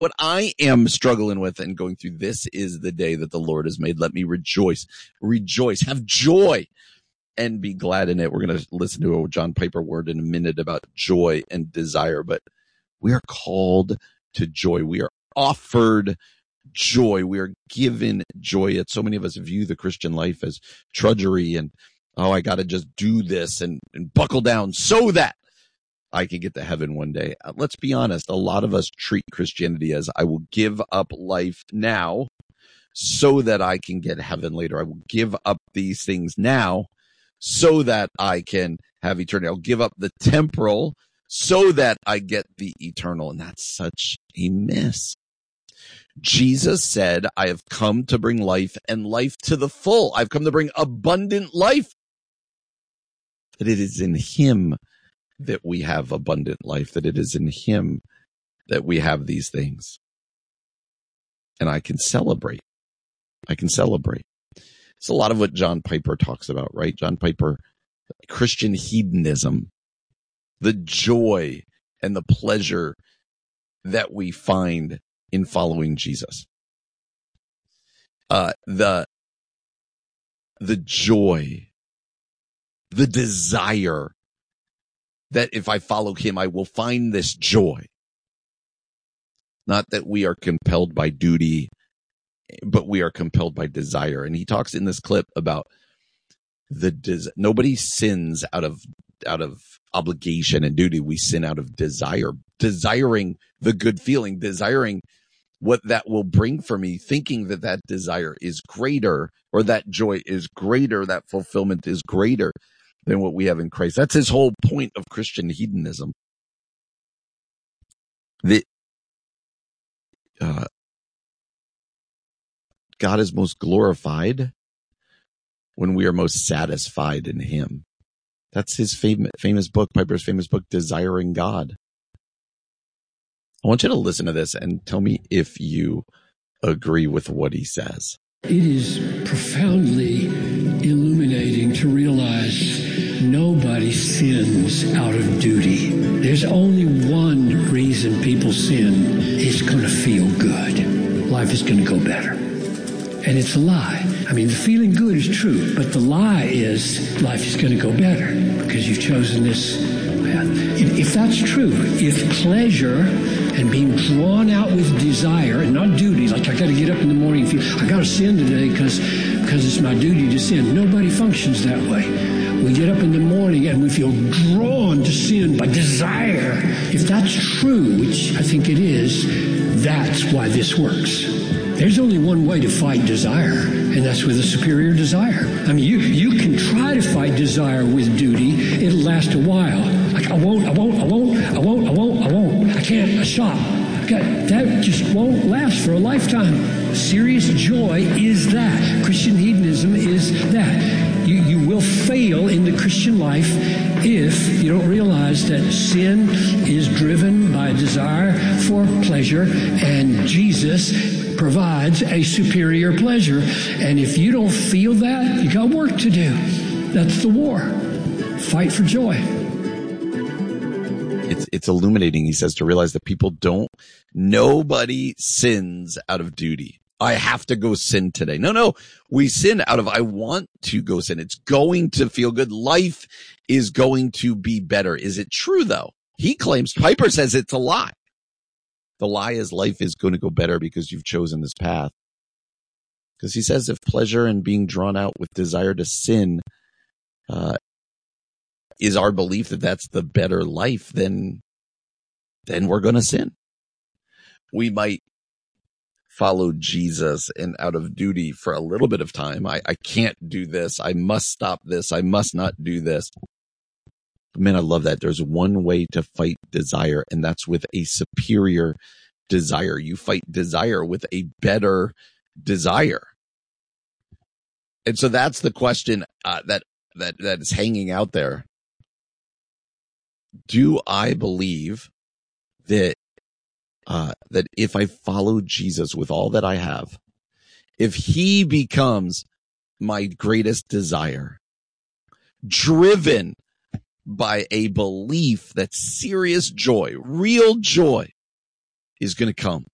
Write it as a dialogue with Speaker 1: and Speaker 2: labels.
Speaker 1: what I am struggling with and going through, this is the day that the Lord has made. Let me rejoice, have joy, and be glad in it. We're going to listen to a John Piper word in a minute about joy and desire, but we are called to joy. We are offered joy. We are given joy. Yet so many of us view the Christian life as drudgery and, oh, I got to just do this and buckle down so that I can get to heaven one day. Let's be honest. A lot of us treat Christianity as, I will give up life now so that I can get heaven later. I will give up these things now so that I can have eternity. I'll give up the temporal so that I get the eternal. And that's such a miss. Jesus said, I have come to bring life and life to the full. I've come to bring abundant life. That it is in him that we have abundant life, that it is in him that we have these things. And I can celebrate. It's a lot of what John Piper talks about, right? John Piper, Christian hedonism, the joy and the pleasure that we find in following Jesus. The joy, the desire that if I follow him, I will find this joy. Not that we are compelled by duty, but we are compelled by desire. And he talks in this clip about nobody sins out of obligation and duty. We sin out of desire, desiring the good feeling, desiring what that will bring for me, thinking that that desire is greater, or that joy is greater, that fulfillment is greater than what we have in Christ. That's his whole point of Christian hedonism. God is most glorified when we are most satisfied in him. That's his famous book, Piper's famous book, Desiring God. I want you to listen to this and tell me if you agree with what he says.
Speaker 2: It is profoundly illuminating to realize nobody sins out of duty. There's only one reason people sin. It's going to feel good. Life is going to go better. And it's a lie. I mean, the feeling good is true, but the lie is life is going to go better because you've chosen this path. If that's true, if pleasure and being drawn out with desire and not duty, like I got to get up in the morning and feel I got to sin today because it's my duty to sin. Nobody functions that way. We get up in the morning and we feel drawn to sin by desire. If that's true, which I think it is, that's why this works. There's only one way to fight desire, and that's with a superior desire. I mean, you can try to fight desire with duty. It'll last a while. Like, I won't. I can't. I stop. That just won't last for a lifetime. Serious joy is that. Christian hedonism is that. You will fail in the Christian life if you don't realize that sin is driven by desire for pleasure, and Jesus provides a superior pleasure. And if you don't feel that, you got work to do. That's the war. Fight for joy.
Speaker 1: It's illuminating, he says, to realize that nobody sins out of duty. I have to go sin today. No, we sin out of, I want to go sin. It's going to feel good. Life is going to be better. Is it true though? He claims, Piper says it's a lie. The lie is life is going to go better because you've chosen this path. Because he says if pleasure and being drawn out with desire to sin is our belief that that's the better life, then we're going to sin. We might follow Jesus and out of duty for a little bit of time. I can't do this. I must stop this. I must not do this. Man, I love that. There's one way to fight desire, and that's with a superior desire. You fight desire with a better desire. And so that's the question that is hanging out there. Do I believe that if I follow Jesus with all that I have, if he becomes my greatest desire, driven by a belief that serious joy, real joy is going to come,